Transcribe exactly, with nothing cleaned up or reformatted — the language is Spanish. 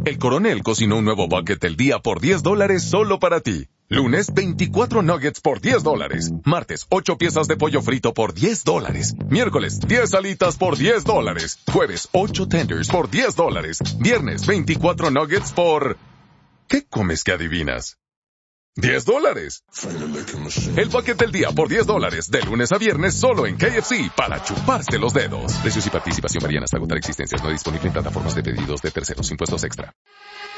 El Coronel cocinó un nuevo bucket del día por diez dólares solo para ti. Lunes, veinticuatro nuggets por diez dólares. Martes, ocho piezas de pollo frito por diez dólares. Miércoles, diez alitas por diez dólares. Jueves, ocho tenders por diez dólares. Viernes, veinticuatro nuggets por... ¿Qué comes que adivinas? ¡diez dólares! El bucket del día por diez dólares, de lunes a viernes solo en K F C, para chuparse los dedos. Precios y participación varían hasta agotar existencias. No disponible en plataformas de pedidos de terceros. Impuestos extra.